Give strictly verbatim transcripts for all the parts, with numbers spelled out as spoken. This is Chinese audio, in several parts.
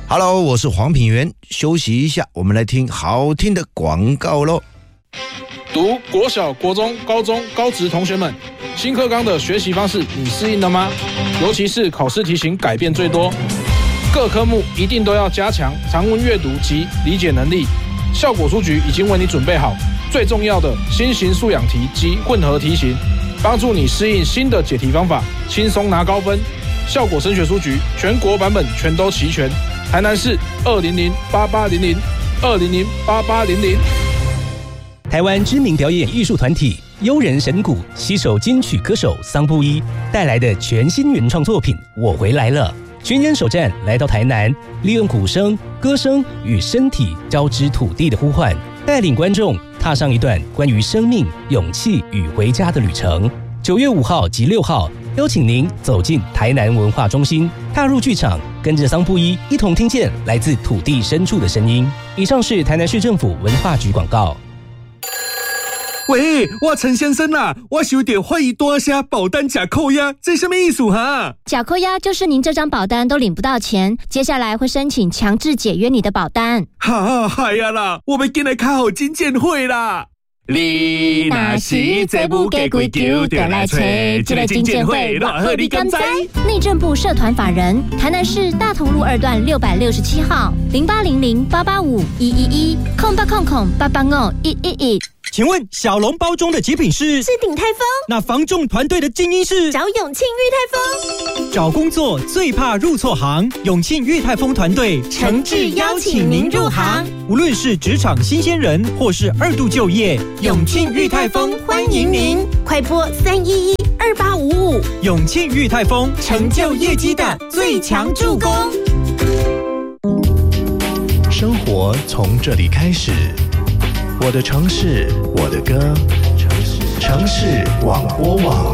Hello， 我是黄品源，休息一下，我们来听好听的广告咯。 读国小、国中、高中、高职同学们，新课纲的学习方式你适应了吗？尤其是考试题型改变最多，各科目一定都要加强常文阅读及理解能力。效果书局已经为你准备好最重要的新型素养题及混合题型，帮助你适应新的解题方法，轻松拿高分。效果升学书局全国版本全都齐全，台南市二零零八八零零二零零八八零零。 台湾知名表演艺术团体优人神鼓携手金曲歌手桑布伊带来的全新原创作品《我回来了》，巡演首站来到台南，利用鼓声、歌声与身体交织土地的呼唤，带领观众踏上一段关于生命、勇气与回家的旅程。九月五号及六号，邀请您走进台南文化中心，踏入剧场，跟着桑布伊一同听见来自土地深处的声音。以上是台南市政府文化局广告。 喂，我陈先生啦，我想到怀疑大声保单假扣押，这什么意思哈？ 假扣押就是您这张保单都领不到钱，接下来会申请强制解约你的保单。 哈，嗨呀啦，我们进来看好金建会啦。你若是这不给归咎，就来找这个金建会，若好你敢知？ 内政部社团法人台南市大同路二段六百六十七号零八零零八八五一一一空八空空八八五一一一。 请问小笼包中的极品是是鼎泰丰， 那房仲团队的精英是找永庆裕泰丰。 找工作最怕入错行，永庆裕泰丰团队诚挚邀请您入行。 无论是职场新鲜人或是二度就业， 永庆裕泰丰欢迎您，快拨三一一二八五五。 永庆裕泰丰， 成就业绩的最强助攻。 生活从这里开始，我的城市，我的歌，城市广播网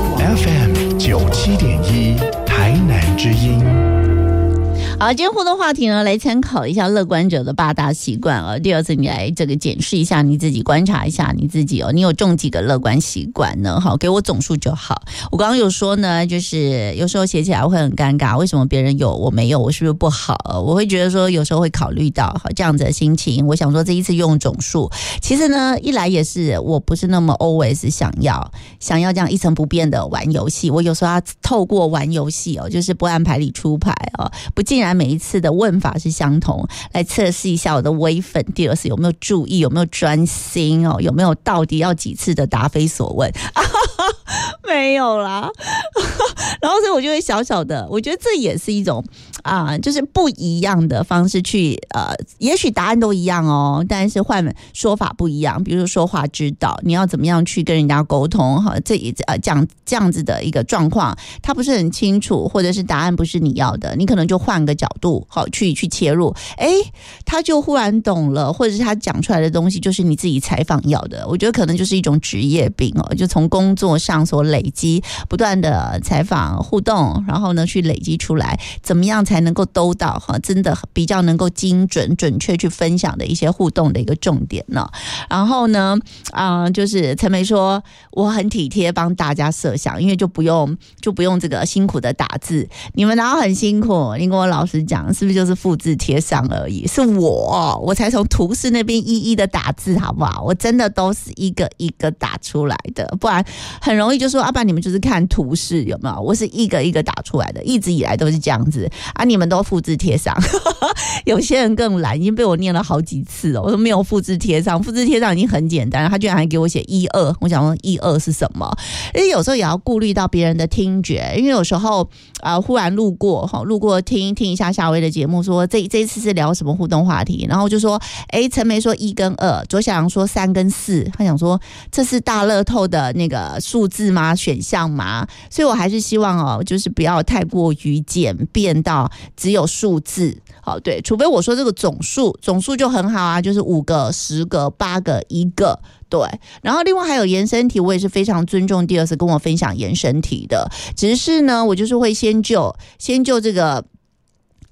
F M 九七点一台南之音。 好，今天互动话题呢，来参考一下乐观者的八大习惯啊。第二次你来这个检视一下你自己，观察一下你自己哦，你有中几个乐观习惯呢？好，给我总数就好。我刚刚有说呢，就是有时候写起来会很尴尬，为什么别人有我没有，我是不是不好？我会觉得说有时候会考虑到好这样子的心情。我想说这一次用总数，其实呢，一来也是我不是那么 always 想要想要这样一成不变的玩游戏，我有时候要透过玩游戏哦，就是不按牌理出牌哦，不竟然每一次的问法是相同，来测试一下我的微粉。第二次有没有注意，有没有专心哦，有没有到底要几次的答非所问？没有啦。然后所以我就会小小的，我觉得这也是一种啊、呃，就是不一样的方式去呃，也许答案都一样哦，但是换说法不一样。比如说说话之道，你要怎么样去跟人家沟通哈？这呃讲这样子的一个状况，它不是很清楚，或者是答案不是你要的，你可能就换个角度好去去切入，哎，他就忽然懂了，或者是他讲出来的东西就是你自己采访要的。我觉得可能就是一种职业病哦，就从工作上所累积，不断的采访互动，然后呢去累积出来，怎么样才能够兜到哈，真的比较能够精准准确去分享的一些互动的一个重点呢。然后呢，啊、呃，就是陈梅说我很体贴，帮大家设想，因为就不用就不用这个辛苦的打字，你们哪有很辛苦？你跟我老实讲，是不是就是复制贴上而已？是我，我才从图示那边一一的打字，好不好？我真的都是一个一个打出来的，不然很容易就说，啊，不然你们就是看图示有没有？我是一个一个打出来的，一直以来都是这样子啊，你们都复制贴上。有些人更懒，已经被我念了好几次哦。我说没有复制贴上，复制贴上已经很简单了，他居然还给我写一二，我想说一二是什么？因为有时候也要顾虑到别人的听觉，因为有时候啊、呃，忽然路过哈，路过听听一下夏薇的节目，说这这一次是聊什么互动话题，然后就说，哎，陈梅说一跟二，左小阳说三跟四，他想说这是大乐透的那个数字吗？选项吗？所以我还是希望哦，就是不要太过于简便到只有数字。好，对，除非我说这个总数，总数就很好啊，就是五个、十个、八个、一个。对，然后另外还有延伸题，我也是非常尊重第二次跟我分享延伸题的，只是呢，我就是会先就先就这个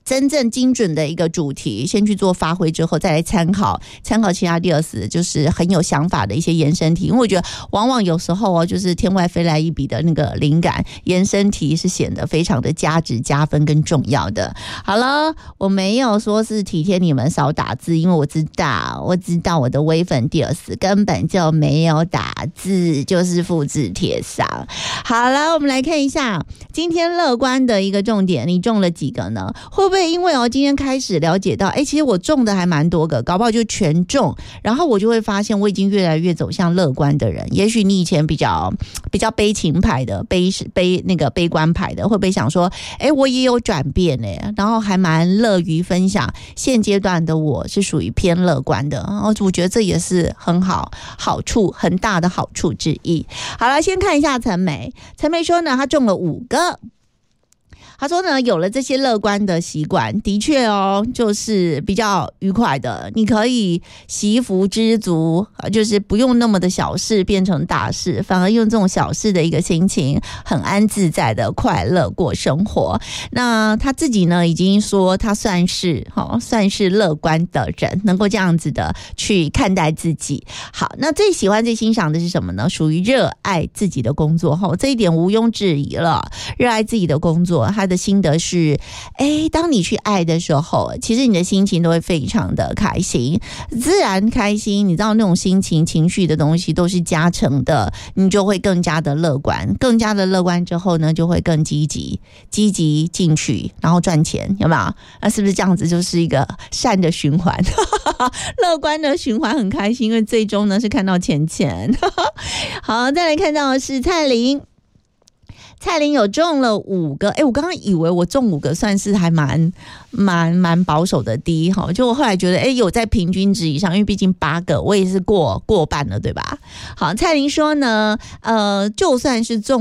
真正精准的一个主题，先去做发挥之后，再来参考参考其他第二次就是很有想法的一些延伸题。因为我觉得往往有时候哦，就是天外飞来一笔的那个灵感，延伸题是显得非常的加值加分跟重要的。好了，我没有说是体贴你们少打字，因为我知道我知道我的微粉第二次根本就没有打字，就是复制贴上。好了，我们来看一下今天乐观的一个重点，你中了几个呢？会不会因为哦今天开始了解到，哎，其实我中的还蛮多个，搞不好就全中，然后我就会发现我已经越来越走向乐观的人。也许你以前比较比较悲情派的，悲悲那个悲观派的，会不会想说，哎，我也有转变哎，然后还蛮乐于分享。现阶段的我是属于偏乐观的，然后我觉得这也是很好好处很大的好处之一。好了，先看一下陈梅，陈梅说呢，她中了五个。他说呢，有了这些乐观的习惯，的确哦，就是比较愉快的。你可以惜福知足，就是不用那么的小事变成大事，反而用这种小事的一个心情，很安自在的快乐过生活。那他自己呢，已经说他算是哦，算是乐观的人，能够这样子的去看待自己。好，那最喜欢、最欣赏的是什么呢？属于热爱自己的工作，哈，这一点毋庸置疑了。热爱自己的工作，他的心得是，哎，当你去爱的时候，其实你的心情都会非常的开心，自然开心。你知道那种心情、情绪的东西都是加成的，你就会更加的乐观，更加的乐观之后呢，就会更积极，积极进取，然后赚钱，有没有？那是不是这样子就是一个善的循环？乐观的循环很开心，因为最终呢是看到钱钱。好，再来看到的是蔡琳。蔡琳有中了五个，哎，我刚刚以为我中五个算是还蛮蛮蛮保守的低哈，就我后来觉得，哎，有在平均值以上，因为毕竟八个，我也是过过半了，对吧？好，蔡琳说呢，呃，就算是中